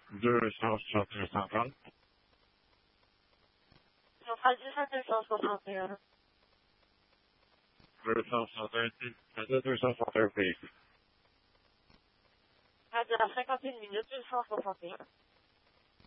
250. Centrale 261. 260. Radio à 51 minutes 261.